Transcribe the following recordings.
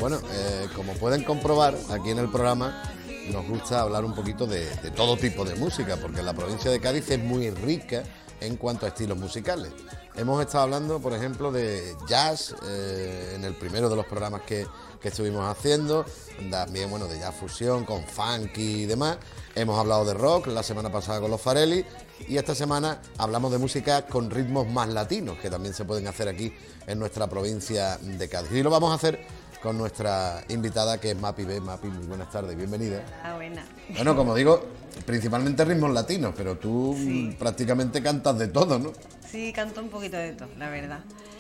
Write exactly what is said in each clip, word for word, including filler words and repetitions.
Bueno, eh, como pueden comprobar, aquí en el programa nos gusta hablar un poquito de, de todo tipo de música, porque la provincia de Cádiz es muy rica en cuanto a estilos musicales. Hemos estado hablando, por ejemplo, de jazz eh, en el primero de los programas que, que estuvimos haciendo, también, bueno, de jazz fusión con funky y demás. Hemos hablado de rock la semana pasada con los Farelli y esta semana hablamos de música con ritmos más latinos, que también se pueden hacer aquí en nuestra provincia de Cádiz. Y lo vamos a hacer con nuestra invitada, que es Mapi B. Mapi, muy buenas tardes, bienvenida. Ah, buena. Bueno, como digo, principalmente ritmos latinos, pero tú sí. prácticamente cantas de todo, ¿no? Sí, canto un poquito de todo, la verdad.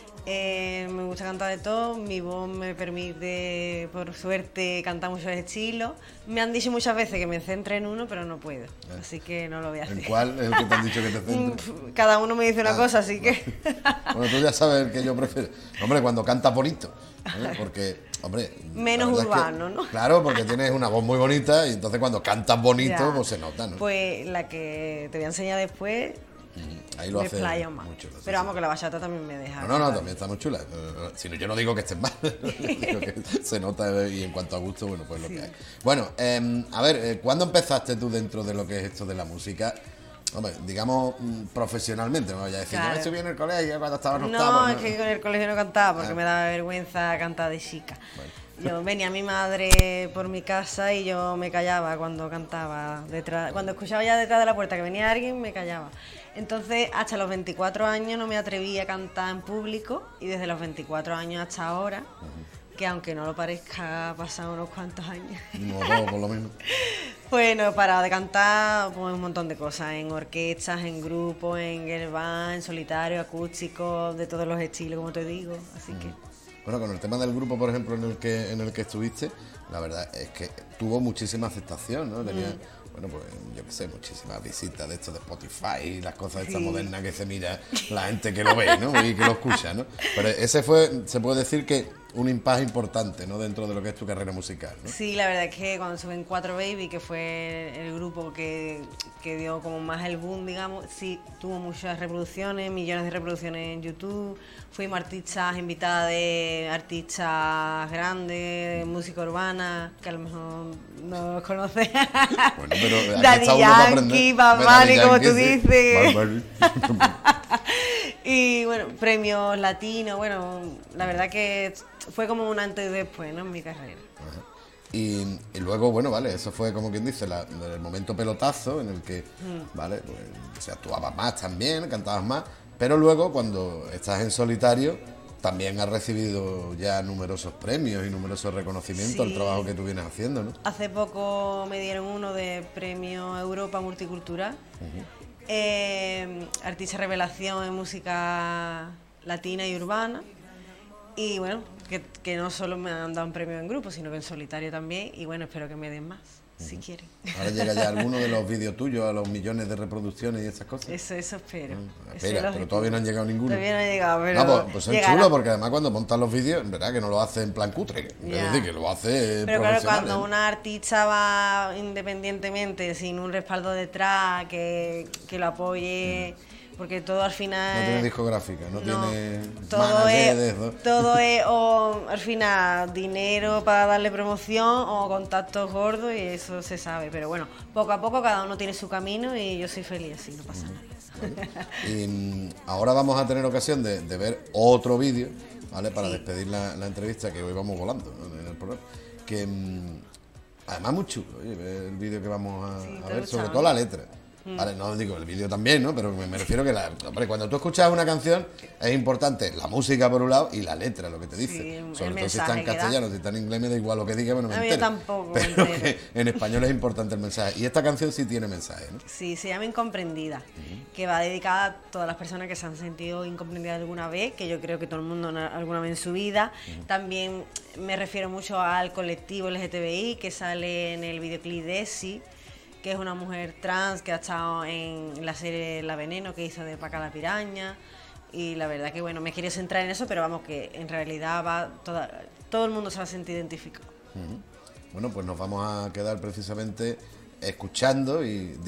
Eh, me gusta cantar de todo, mi voz me permite, por suerte, cantar muchos estilos. Me han dicho muchas veces que me centre en uno, pero no puedo, así que no lo voy a hacer. ¿En cuál es el que te han dicho que te centres? Cada uno me dice una ah, cosa, así que... Bueno, tú ya sabes el que yo prefiero. Hombre, cuando cantas bonito, ¿eh? Porque, hombre... Menos urbano, es que, ¿no? Claro, porque tienes una voz muy bonita y entonces cuando cantas bonito, ya. pues se nota, ¿no? Pues la que te voy a enseñar después... Ahí lo me hace más. Mucho, lo pero vamos, que la bachata también me deja. No, no, no, también está muy chula. Si no, yo no digo que estés mal. Digo que se nota y en cuanto a gusto, bueno, pues lo sí. que hay. Bueno, eh, a ver, ¿cuándo empezaste tú dentro de lo que es esto de la música? Hombre, digamos profesionalmente, no voy a decir, claro. yo estuve en el colegio cuando estaba en octavo. No, es que con el colegio no cantaba porque ah. me daba vergüenza cantar de chica. Bueno. Yo venía mi madre por mi casa y yo me callaba cuando cantaba detrás, cuando escuchaba ya detrás de la puerta que venía alguien, me callaba. Entonces, hasta los veinticuatro años no me atreví a cantar en público y desde los veinticuatro años hasta ahora, uh-huh. que aunque no lo parezca, ha pasado unos cuantos años. No, no, por lo menos. Bueno, he parado de cantar pues, un montón de cosas, en orquestas, en grupos, en girl band, en solitario, acústico, de todos los estilos, como te digo, así uh-huh. que... Bueno, con el tema del grupo, por ejemplo, en el que en el que estuviste, la verdad es que tuvo muchísima aceptación, ¿no? Tenía, mm. bueno, pues yo qué sé, muchísimas visitas de esto de Spotify y las cosas estas sí. modernas que se mira la gente que lo ve, ¿no? Y que lo escucha, ¿no? Pero ese fue, se puede decir que un impasse importante, ¿no? Dentro de lo que es tu carrera musical, ¿no? Sí, la verdad es que cuando estuve en cuatro Baby, que fue el grupo que, que dio como más el boom, digamos, sí, tuvo muchas reproducciones, millones de reproducciones en YouTube. Fuimos artistas invitadas de artistas grandes, de música urbana, que a lo mejor no los conoces. Bueno, pero Daddy Yankee, Bad Bunny, como tú dices. Y bueno, premios latinos, bueno, la verdad que fue como un antes y después, ¿no? En mi carrera. Ajá. Y, y luego, bueno, vale, eso fue como quien dice, la, el momento pelotazo en el que, mm. vale, pues o sea, actuabas más también, cantabas más, pero luego cuando estás en solitario también has recibido ya numerosos premios y numerosos reconocimientos sí. al trabajo que tú vienes haciendo, ¿no? Hace poco me dieron uno de Premio Europa Multicultural. Uh-huh. Eh, artista revelación en música latina y urbana y bueno, que, que no solo me han dado un premio en grupo, sino que en solitario también y bueno, espero que me den más, uh-huh. si quieren. Ahora llega ya alguno de los vídeos tuyos a los millones de reproducciones y esas cosas. Eso, eso espero. Uh, espera, pero todavía no han llegado ninguno. Todavía no han llegado, pero... No, pues, pues es chulo porque además cuando montas los vídeos, verdad que no lo hace en plan cutre, ya. Es decir, que lo hace pero claro, cuando ¿eh? una artista va independientemente, sin un respaldo detrás, que, que lo apoye... Uh-huh. Porque todo al final... No tiene discográfica, no, no tiene... Todo es, ¿no? Todo es o al final dinero para darle promoción o contactos gordos y eso se sabe. Pero bueno, poco a poco cada uno tiene su camino y yo soy feliz así, no pasa uh-huh. nada. Vale. Y ahora vamos a tener ocasión de, de ver otro vídeo, ¿vale? Para sí. despedir la, la entrevista, que hoy vamos volando, ¿no? En el programa. Que además muy chulo, oye, el vídeo que vamos a, sí, a ver, sobre todo la letra. Vale, no digo el vídeo también, ¿no? Pero me, me refiero que la, hombre, cuando tú escuchas una canción es importante la música por un lado y la letra, lo que te dice. Sí, sobre todo si está en castellano, si está en inglés me da igual lo que diga, pero no me entero. A mí tampoco. Pero que en español es importante el mensaje. Y esta canción sí tiene mensaje, ¿no? Sí, se llama Incomprendida, uh-huh. que va dedicada a todas las personas que se han sentido incomprendidas alguna vez, que yo creo que todo el mundo alguna vez en su vida. Uh-huh. También me refiero mucho al colectivo L G T B I que sale en el videoclip de Esi, que es una mujer trans que ha estado en la serie La Veneno que hizo de Paca la Piraña y la verdad que bueno, me quería centrar en eso, pero vamos que en realidad va toda, todo el mundo se va a sentir identificado. Uh-huh. Bueno, pues nos vamos a quedar precisamente escuchando y